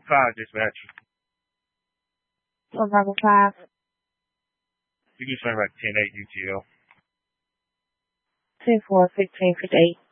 5, dispatch. 1 Bravo 5. You can swing back 10-8 UTL. 10-4, 1558.